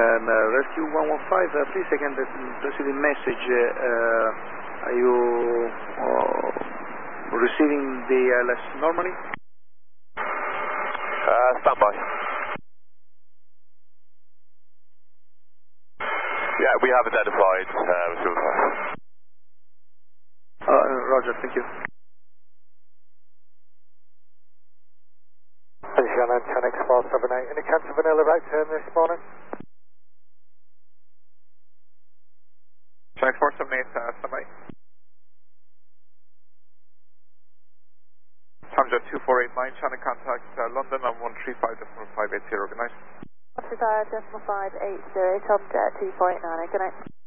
Rescue 115, please, I can receive a message. Are you receiving the ILS normally? Stand by. Yeah, we have identified fuel. Roger, thank you. Shannon, 10X478. Any chance of an elevate turn this morning? 10X478, stand by. Time's 2489, Shannon contact London on 135.580, good night. 135.580, Tomjet 2489, good night.